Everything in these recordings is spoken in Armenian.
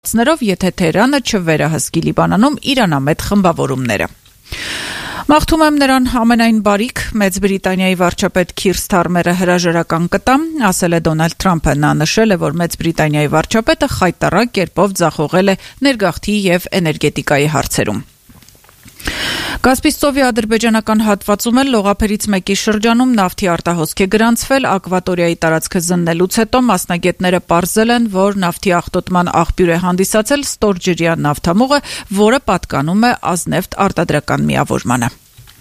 Ներով, եթե Թեհրանը չվերահսկի Լիբանանում իրանամետ խմբավորումները։ Մաղթում եմ նրան ամենայն բարիք, Մեծ Բրիտանիայի վարչապետ Քիր Սթարմերը հրաժարական կտա, ասել է Դոնալդ Թրամփը, նա նշել է, որ Մեծ Բրիտանիայի վարչապետը խայտառակ կերպով ձախողել է ներգաղթի եւ էներգետիկայի հարցերում։ Կասպից ծովի ադրբեջանական հատվածում էլ լողափերից մեկի շրջանում նավթի արտահոսք է գրանցվել, ակվատորիայի տարածքը զննելուց հետո մասնագետները պարզել են, որ նավթի աղտոտման աղբյուր է հանդիսացել ստորջրյա նավթամուղը, որը պատկանում է Ազնեֆտ արտադրական միավորմանը։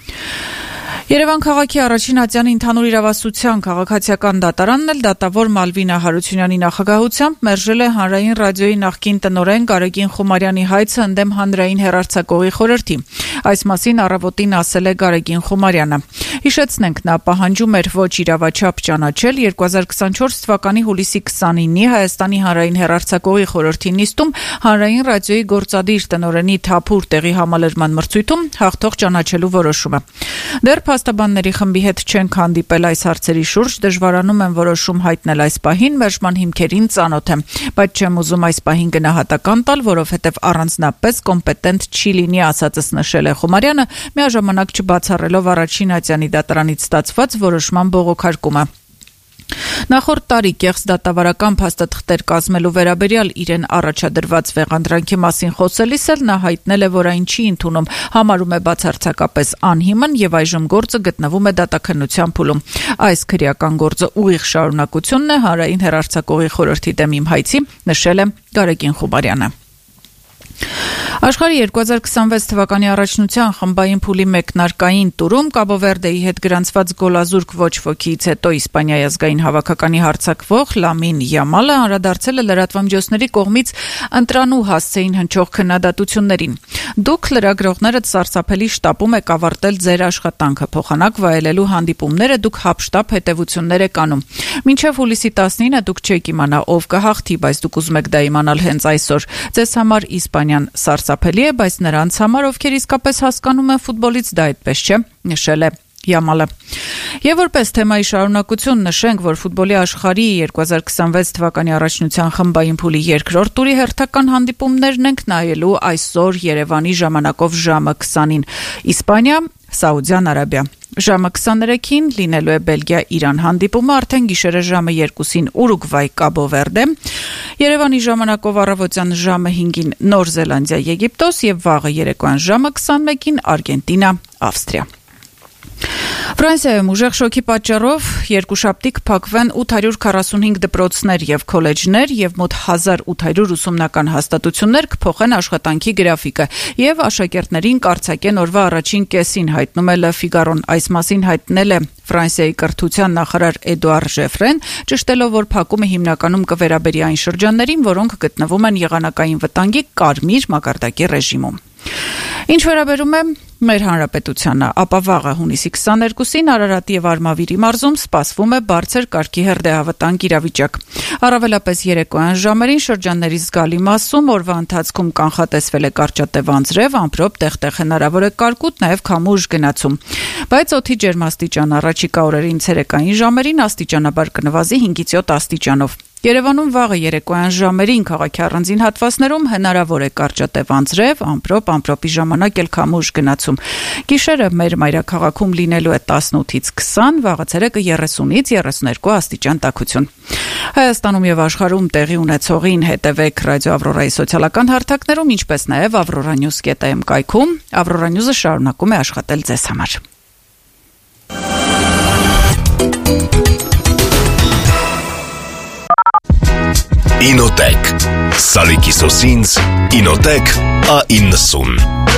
Երևան քաղաքի առաջին ատյանի ընդհանուր իրավասության քաղաքացիական դատարանն էլ դատավոր Մալվինա Հարությունյանի նախագահությամբ մերժել է Հանրային ռադիոյի նախկին տնօրեն Գարեգին Խումարյանի հայցը ընդդեմ հանրային հեռարձակողի խորհրդի։ Այս մասին առավոտին ասել է Գարեգին Խումարյանը։ Հիշեցնենք, նա պահանջում էր ոչ իրավաչափ ճանաչել 2024 թվականի հուլիսի 29-ի Հայաստանի հանրային հեռարձակողի խորհրդի նիստում Հանրային ռադիոյի գործադիր տնօրենի թափուր տեղի համալրման մրցույթում հաղթող ճանաչելու որոշումը։ Դեռ փաստաբանների խմբի հետ չենք հանդիպել այս հարցերի շուրջ, դժվարանում եմ որոշում հայտնել այս պահին, մերժման հիմքերին ծանոթ եմ, բայց չեմ ուզում այս պահին գնահատական տալ, որովհետև առանձնապես կոմպետենտ չի լինի, ասածս նշել է Խումարյանը, միաժամանակ չբացառելով առաջին ատյանի դատարանից ստացված որոշման բողոքարկումը։ Նախորդ տարի կեղծ դատավարական փաստաթղթեր կազմելու վերաբերյալ իրեն առաջադրված վեղանդրանքի մասին խոսելիս էլ նա հայտնել է, որ այն չի ընդունում, համարում է բացարձակապես անհիմն եւ այժմ գործը գտնվում է դատաքննության փուլում։ Այս քրեական գործը ուղիղ շարունակությունն է հանրային հեռարձակողի խորհրդի դեմ իմ հայցի, նշել է Գարեգին Խումարյանը։ Աշխարհի 2026 թվականի առաջնության խմբային փուլի մեկնարկային տուրում Կաբո Վերդեի հետ գրանցված գոլազուրկ ոչ ոքից հետո Իսպանիայի ազգային հավաքականի հարձակվող Լամին Յամալը անդրադարձել է լրատվամիջոցների կողմից ընտրանու հասցեին հնչող քննադատություններին։ Դուք լրագրողներդ սարսափելի շտապում եք ավարտել ձեր աշխատանքը, փոխանակ վայելելու հանդիպումները դուք հապշտապ հետևություններ եք անում։ Մինչև հուլիսի 19-ը դուք չեք իմանա ով կհաղթի, բայց դուք ուզում եք դա իմանալ հենց այսօր։ Ձեզ համար Իսպանիան սարսափելի է, բայց նրանց համար, ովքեր իսկապես հասկանում են ֆուտբոլից, դա այդպես չէ, նշել է Յամալը։ Եվ որպես թեմայի շարունակություն նշենք, որ ֆուտբոլի աշխարհի 2026 թվականի առաջնության խմբային փուլի երկրորդ տուրի հերթական հանդիպումներն ենք նայելու այսօր Երևանի ժամանակով ժամը 20-ին։ Իսպանիա, Սաուդյան Արաբիա։ Ժամը 23-ին լինելու է Բելգիա-Իրան հանդիպումը, արդեն գիշերը ժամը 2-ին Ուրուգվայ Կաբո Վերդե, Երևանի ժամանակով առավոտյան ժամը 5-ին Նոր Զելանդիա-Եգիպտոս եւ վաղը երեկոյան ժամը 21-ին Արգենտինա, Ավստրիա։ Ֆրանսիայում ուժեղ շոկի պատճառով երկուշաբթի կփակվեն 845 դպրոցներ եւ քոլեջներ եւ մոտ 1800 ուսումնական հաստատություններ կփոխեն աշխատանքի գրաֆիկը եւ աշակերտներին կարձակեն օրվա առաջին կեսին, հայտնում է Le Figaro-ն։ Այս մասին հայտնել է Ֆրանսիայի կրթության նախարար Էդուար Ժեֆրեն, ճշտելով, որ փակումը հիմնականում կվերաբերի այն շրջաններին, որոնք գտնվում են եղանակային վտանգի կարմիր մակարդակի ռեժիմում։ Ինչ վերաբերում է մեր հանրապետությանը, ապա վաղը հունիսի 22-ին Արարատի եւ Արմավիրի մարզում սպասվում է բարձր կարգի հրդեհավտանգ իրավիճակ։ Առավելապես երեկոյան ժամերին շրջանների զգալի մասում օրվա ընթացքում կանխատեսվել է կարճատև անձրև, ամպրոպ տեղ-տեղ հնարավոր է կարկուտ, նաեւ քամուշ գնացում։ Բայց օդի ջերմաստիճան առաջիկա օրերին ցերեկային ժամերին աստիճանաբար կնվազի 5-ից 7 աստիճանով։ Երևանում վաղը երեկոյան ժամերին քաղաքի առանձին հատվածներում հնարավոր է կարճատև անձրև, ամպրոպի ժամանակ էլ քամուշ գնացում։ Գիշերը մեր մայրաքաղաքում լինելու է 18-ից 20, վաղը ցերեկը 30-ից 32 աստիճան տաքություն։ Հայաստանում եւ աշխարհում տեղի ունեցողին հետևեք Ռադիո Ավրորայի սոցիալական հարթակներում, ինչպես նաեւ avroranews.am կայքում։ Ավրորա Նյուզը շարունակում է աշխատել ձեզ համար։ Ինոտեք, Սալիկի սոսինձ, Ինոտեք A90